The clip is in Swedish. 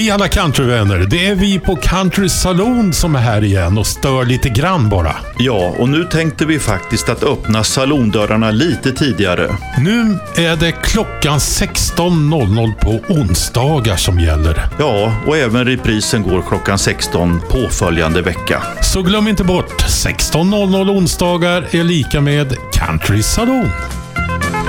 Hej alla countryvänner, det är vi på Country Saloon som är här igen och stör lite grann bara. Ja, och nu tänkte vi faktiskt att öppna salondörrarna lite tidigare. Nu är det klockan 16.00 på onsdagar som gäller. Ja, och även reprisen går klockan 16 påföljande vecka. Så glöm inte bort, 16.00 onsdagar är lika med Country Saloon.